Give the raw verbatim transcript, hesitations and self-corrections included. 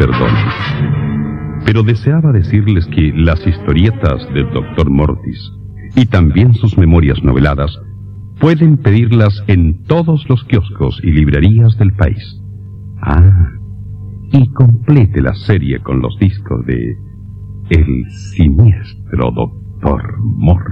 perdonen. Pero deseaba decirles que las historietas del doctor Mortis y también sus memorias noveladas pueden pedirlas en todos los kioscos y librerías del país. Ah, y complete la serie con los discos de El Siniestro Doctor Mortis.